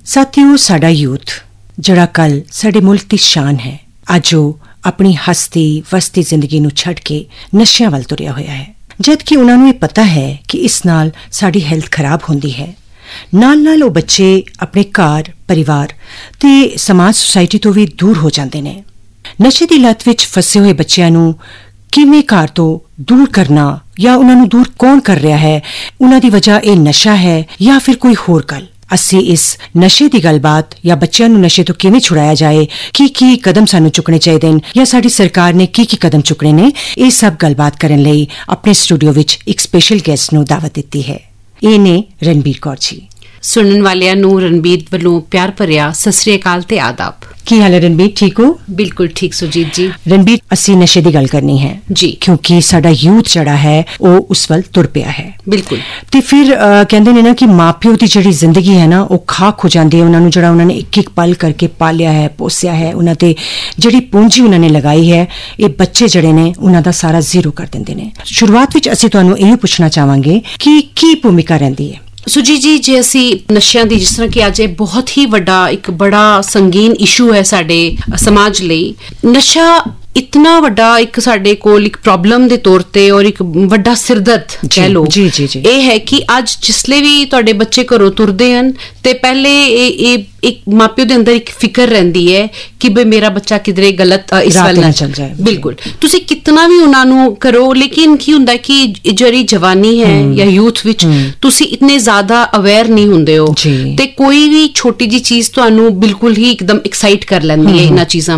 ਸਾਥੀਓ, ਸਾਡਾ ਯੂਥ ਜਿਹੜਾ ਕੱਲ ਸਾਡੇ ਮੁਲਕ ਦੀ ਸ਼ਾਨ ਹੈ, ਅੱਜ ਉਹ ਆਪਣੀ ਹਸਤੀ ਵਸਤੀ ਜ਼ਿੰਦਗੀ ਨੂੰ ਛੱਡ ਕੇ ਨਸ਼ਿਆਂ ਵੱਲ ਤੁਰਿਆ ਹੋਇਆ ਹੈ, ਜਦ ਕਿ ਉਹਨਾਂ ਨੂੰ ਇਹ ਪਤਾ ਹੈ ਕਿ ਇਸ ਨਾਲ ਸਾਡੀ ਹੈਲਥ ਖਰਾਬ ਹੁੰਦੀ ਹੈ। ਨਾਲ ਉਹ ਬੱਚੇ ਆਪਣੇ ਘਰ ਪਰਿਵਾਰ ਤੇ ਸਮਾਜ ਸੁਸਾਇਟੀ ਤੋਂ ਵੀ ਦੂਰ ਹੋ ਜਾਂਦੇ ਨੇ। ਨਸ਼ੇ ਦੀ ਲੱਤ ਵਿੱਚ ਫਸੇ ਹੋਏ ਬੱਚਿਆਂ ਨੂੰ ਕਿਵੇਂ ਘਰ ਤੋਂ ਦੂਰ ਕਰਨਾ ਜਾਂ ਉਹਨਾਂ ਨੂੰ ਦੂਰ ਕੌਣ ਕਰ ਰਿਹਾ ਹੈ, ਉਹਨਾਂ ਦੀ ਵਜ੍ਹਾ ਇਹ ਨਸ਼ਾ ਹੈ ਜਾਂ ਫਿਰ ਕੋਈ ਹੋਰ ਗੱਲ। ਅਸੀਂ ਇਸ ਨਸ਼ੇ ਦੀ ਗੱਲਬਾਤ ਜਾਂ ਬੱਚਿਆਂ ਨੂੰ ਨਸ਼ੇ ਤੋਂ ਕਿਵੇਂ ਛੁਡਾਇਆ ਜਾਏ, ਕੀ ਕਦਮ ਸਾਨੂੰ ਚੁੱਕਣੇ ਚਾਹੀਦੇ ਨੇ ਜਾਂ ਸਾਡੀ ਸਰਕਾਰ ਨੇ ਕੀ ਕਦਮ ਚੁੱਕਣੇ ਨੇ, ਇਹ ਸਭ ਗੱਲਬਾਤ ਕਰਨ ਲਈ ਆਪਣੇ ਸਟੂਡੀਓ ਵਿੱਚ ਇੱਕ ਸਪੈਸ਼ਲ ਗੈਸਟ ਨੂੰ ਦਾਵਤ ਦਿੱਤੀ ਹੈ। ਇਹ ਨੇ ਰਣਬੀਰ ਕੌਰ ਜੀ। ਸੁਣਨ ਵਾਲਿਆਂ ਨੂੰ ਰਣਬੀਰ ਵੱਲੋਂ ਪਿਆਰ ਭਰਿਆ ਸਤਿ ਸ੍ਰੀ ਅਕਾਲ ਤੇ ਆਦਾਬ। ਕੀ ਹਾਲ ਹੈ ਰਣਬੀਰ, ਠੀਕ ਹੋ? ਬਿਲਕੁਲ ਠੀਕ ਸੁਜੀਤ ਜੀ। ਰਣਬੀਰ, ਅਸੀਂ ਨਸ਼ੇ ਦੀ ਗੱਲ ਕਰਨੀ ਹੈ ਜੀ, ਕਿਉਂਕਿ ਸਾਡਾ ਯੂਥ ਜਿਹੜਾ ਹੈ ਉਹ ਉਸ ਵੱਲ ਤੁਰ ਪਿਆ ਹੈ। ਬਿਲਕੁਲ। ਤੇ ਫਿਰ ਕਹਿੰਦੇ ਨੇ ਨਾ ਕਿ ਮਾਪਿਓ ਦੀ ਜਿਹੜੀ ਜ਼ਿੰਦਗੀ ਹੈ ਨਾ ਉਹ ਖਾਕ ਹੋ ਜਾਂਦੀ ਹੈ। ਉਹਨਾਂ ਨੂੰ ਜਿਹੜਾ ਉਹਨਾਂ ਨੇ ਇੱਕ ਪਲ ਕਰਕੇ ਪਾਲਿਆ ਹੈ, ਪੋਸਿਆ ਹੈ, ਉਹਨਾਂ ਤੇ ਜਿਹੜੀ ਪੂੰਜੀ ਉਹਨਾਂ ਨੇ ਲਗਾਈ ਹੈ, ਇਹ ਬੱਚੇ ਜਿਹੜੇ ਨੇ ਉਹਨਾਂ ਦਾ ਸਾਰਾ ਜ਼ੀਰੋ ਕਰ ਦਿੰਦੇ ਨੇ। ਸ਼ੁਰੂਆਤ ਵਿੱਚ ਅਸੀਂ ਤੁਹਾਨੂੰ ਇਹ ਪੁੱਛਣਾ ਚਾਹਾਂਗੇ ਕਿ ਕੀ ਭੂਮਿਕਾ ਰਹਿੰਦੀ ਹੈ? ਸੁਜੀ ਜੀ, ਜੇ ਅਸੀਂ ਨਸ਼ਿਆਂ ਦੀ, ਜਿਸ ਤਰ੍ਹਾਂ ਕਿ ਅੱਜ ਇਹ ਬਹੁਤ ਹੀ ਵੱਡਾ ਇੱਕ ਬੜਾ ਸੰਗੀਨ ਇਸ਼ੂ ਹੈ ਸਾਡੇ ਸਮਾਜ ਲਈ, ਨਸ਼ਾ ਇਤਨਾ ਵੱਡਾ ਇੱਕ ਸਾਡੇ ਕੋਲ ਇੱਕ ਪ੍ਰੋਬਲਮ ਦੇ ਤੌਰ ਤੇ ਔਰ ਇੱਕ ਵੱਡਾ ਸਿਰਦਰਦ ਕਹਿ ਲਓ ਇਹ ਹੈ ਕਿ ਅੱਜ ਜਿਸਲੇ ਵੀ ਤੁਹਾਡੇ ਬੱਚੇ ਘਰੋਂ ਤੁਰਦੇ ਹਨ ਤੇ ਪਹਿਲੇ ਇਹ ਇੱਕ ਮਾਪਿਓ ਦੇ ਅੰਦਰ ਇੱਕ ਫਿਕਰ ਰਹਿੰਦੀ ਹੈ ਕਿ ਬਈ ਮੇਰਾ ਬੱਚਾ ਕਿਧਰੇ ਗਲਤ ਇਸ ਵੱਲ ਨਾ ਚੱਲ ਜਾਏ। ਬਿਲਕੁਲ, ਤੁਸੀਂ ਕਿਤਨਾ ਵੀ ਉਹਨਾਂ ਨੂੰ ਕਰੋ, ਲੇਕਿਨ ਕੀ ਹੁੰਦਾ ਕਿ ਜਿਹੜੀ ਜਵਾਨੀ ਹੈ ਜਾਂ ਯੂਥ ਵਿੱਚ ਤੁਸੀਂ ਇਤਨੇ ਜ਼ਿਆਦਾ ਅਵੇਅਰ ਨਹੀਂ ਹੁੰਦੇ ਹੋ ਤੇ ਕੋਈ ਵੀ ਛੋਟੀ ਜੀ ਚੀਜ਼ ਤੁਹਾਨੂੰ ਬਿਲਕੁਲ ਹੀ ਇੱਕਦਮ ਐਕਸਾਈਟ ਕਰ ਲੈਂਦੀ ਹੈ ਇਹਨਾਂ ਚੀਜ਼ਾਂ